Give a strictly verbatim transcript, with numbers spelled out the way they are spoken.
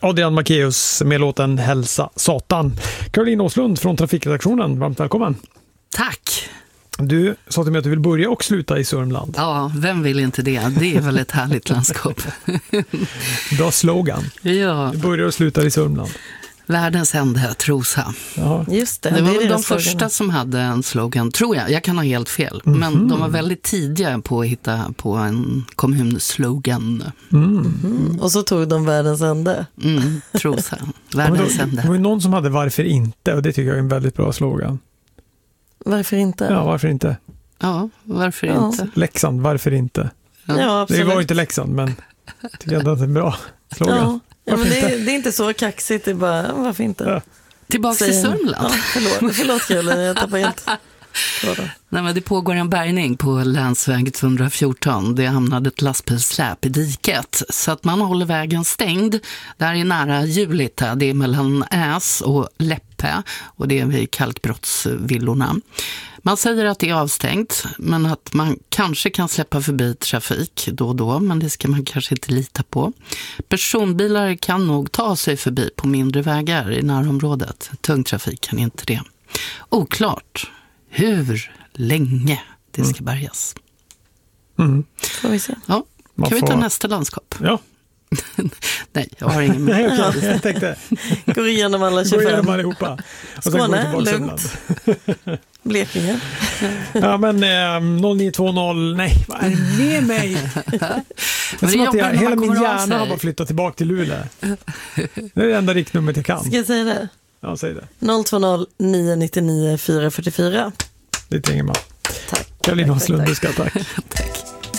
Adrian Macéus med låten Hälsa Satan. Caroline Åslund från Trafikredaktionen, varmt välkommen. Tack. Du sa till mig att du vill börja och sluta i Sörmland. Ja, vem vill inte det? Det är väl ett härligt landskap. Bra slogan. Ja. Du börjar och slutar i Sörmland. Världens ände, Trosa. Jaha. Just det, det det var är väl de slogan. första som hade en slogan, tror jag. Jag kan ha helt fel. Mm-hmm. Men de var väldigt tidiga på att hitta på en kommunslogan. Mm. Mm. Och så tog de världens ände. Mm, Trosa. Världens Ja, ände. det var ju någon som hade varför inte, och det tycker jag är en väldigt bra slogan. Varför inte? Ja, varför inte? Ja, varför Ja. inte? Leksand, varför inte? Ja, Det absolut. var ju inte Leksand, men jag tycker ändå att det är en bra slogan. Ja, ja, men Varför det, inte? är, det är inte så kaxigt, det är bara, varför inte? Ja. Tillbaka till Säger- Sörmland. Ja, förlåt, förlåt Caroline, jag tappar helt. Nej, men det pågår en bärgning på länsväg ett fjorton. Det hamnade ett lastbilssläp i diket så att man håller vägen stängd. Där är nära Julita, det är mellan Äs och Läppe och det är vid Kalkbrottsvillorna. Man säger att det är avstängt, men att man kanske kan släppa förbi trafik då och då, men det ska man kanske inte lita på. Personbilar kan nog ta sig förbi på mindre vägar i närområdet. Tung trafik kan inte det. Oklart hur länge det ska bärgas. Mm. Får vi se. Ja, Man kan vi får- ta nästa landskap? Ja. Nej, jag har ingen Nej, mer. okej, jag tänkte Går igenom alla gå igenom tjugofem. allihopa. Och sen går vi Skåne, tillbaka till lugnt. Sörmland. Blekinge. Ja, men eh, noll nio två noll, nej, vad är det med mig? Det är det som att jobbigt jag, när hela man min kommer av hjärna sig. har bara flyttat tillbaka till Luleå. Det är det enda riktnumret jag kan. Ska jag säga det? Ja, säg det. noll två noll nio nio nio fyra fyra fyra. Det är Ingemar. Tack. Caroline Tack, tack, Åslund, tack. du ska tack. Tack.